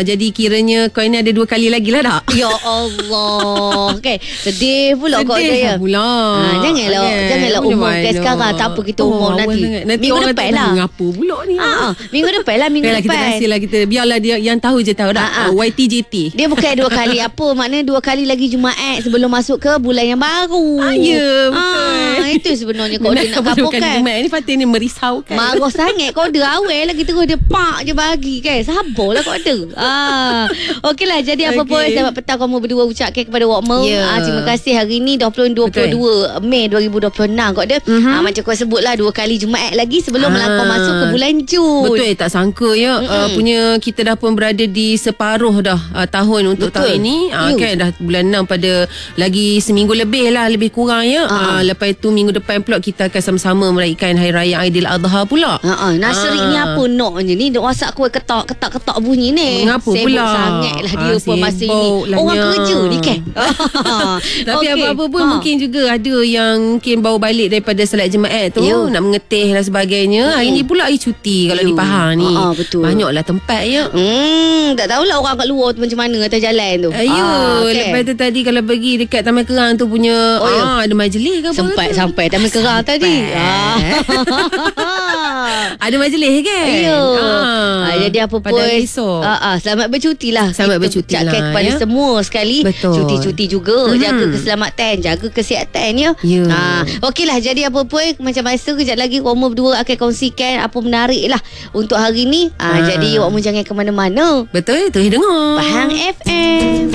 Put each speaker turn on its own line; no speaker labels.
Jadi kiranya kau ini ada 2 kali lagi lah tak?
Ya Allah. Okay. Sedih pula kau saya. Janganlah umumkan sekarang. Tak apa kita umum nanti. Minggu depan lah.
Ngapa pula ni?
Minggu depan lah. Minggu depan.
Kita kasihlah kita. Biarlah dia yang tahu je tahu tak? YTJT.
Dia bukan 2 kali apa. Maknanya 2 kali lagi Jumaat sebelum masuk ke bulan yang baru.
Ya, betul.
Itu sebenarnya kau dia nak kabulkan.
Jumaat ni Fatin ni merisaukan.
Marah sangat kau ada awal lagi terus dia pak je bagi kan. Sabarlah kau ada. Okeylah, jadi apa pun selamat petang kamu berdua ucapkan kepada Wakmer. Terima kasih hari ni 22 Mei 2026 kau ada. Macam kau sebutlah 2 kali Jumaat lagi sebelum melangkah masuk ke bulan Jun.
Betul, tak sangka ya. Punya kita dah pun berada di separuh dah tahun untuk tahun ini. Kan dah bulan 6 pada lagi seminggu lebih lah, lebih kurang ya. Lepas itu minggu depan pula kita akan sama-sama meraihkan Hari Raya Aidiladha pula.
Nasri ni apa naknya ni? WhatsApp aku ketak bunyi ni.
Mengapa
sibuk
pula?
Sangatlah dia pun masa ni.
Lahnya.
Orang kerja ni kan.
Tapi apa-apa pun mungkin juga ada yang mungkin bawa balik daripada salat jemaat tu, nak mengetih dan sebagainya. Hari ni pula hari cuti kalau di Pahang ni.
Betul.
Banyaklah tempat ya. Tak
tahulah orang kat luar tu macam mana atas jalan tu.
Lepas tu tadi kalau pergi dekat Taman Kerang tu punya ada majlis ke apa?
Sampai Taman Kerang tadi.
Ada majlis kan?
Jadi apa pun selamat bercuti lah.
Selamat bercuti lah
kepada semua sekali.
Betul.
Cuti-cuti juga. Jaga keselamatan, jaga kesihatan ya. Okeylah, jadi apa pun macam biasa kejap lagi Wakmer berdua akan kongsikan apa menarik lah untuk hari ni. Jadi Wakmer jangan ke mana-mana.
Betul, tu dengar
Pahang FM.